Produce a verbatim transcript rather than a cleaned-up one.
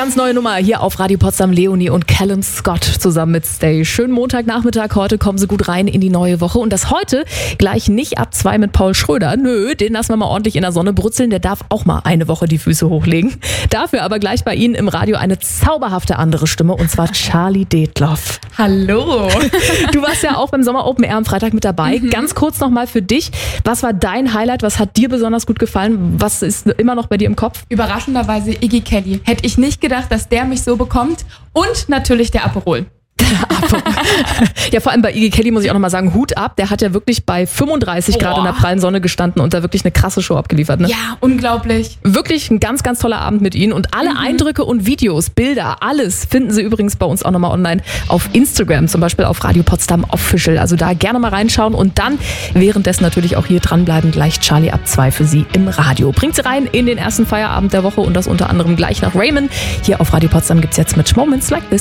Ganz neue Nummer hier auf Radio Potsdam. Leonie und Callum Scott zusammen mit Stay. Schönen Montagnachmittag. Heute kommen sie gut rein in die neue Woche. Und das heute gleich nicht ab zwei mit Paul Schröder. Nö, den lassen wir mal ordentlich in der Sonne brutzeln. Der darf auch mal eine Woche die Füße hochlegen. Dafür aber gleich bei Ihnen im Radio eine zauberhafte andere Stimme. Und zwar Charlie Detloff. Hallo. Du warst ja auch beim Sommer Open Air am Freitag mit dabei. Mhm. Ganz kurz nochmal für dich. Was war dein Highlight? Was hat dir besonders gut gefallen? Was ist immer noch bei dir im Kopf? Überraschenderweise Iggy Kelly. Hätte ich nicht gedacht, dass der mich so bekommt. Und natürlich der Aperol. Ja, vor allem bei Iggy Kelly muss ich auch nochmal sagen, Hut ab. Der hat ja wirklich bei fünfunddreißig Grad in der prallen Sonne gestanden und da wirklich eine krasse Show abgeliefert. Ne? Ja, unglaublich. Wirklich ein ganz, ganz toller Abend mit Ihnen. Und alle mhm. Eindrücke und Videos, Bilder, alles finden Sie übrigens bei uns auch nochmal online auf Instagram, zum Beispiel auf Radio Potsdam Official. Also da gerne mal reinschauen und dann währenddessen natürlich auch hier dranbleiben. Gleich Charlie ab zwei für Sie im Radio. Bringt Sie rein in den ersten Feierabend der Woche und das unter anderem gleich nach Raymond. Hier auf Radio Potsdam gibt es jetzt mit Moments Like This.